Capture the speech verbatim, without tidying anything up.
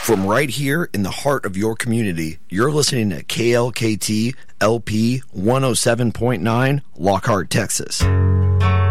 From right here in the heart of your community, you're listening to K L K T L P one oh seven point nine, Lockhart, Texas.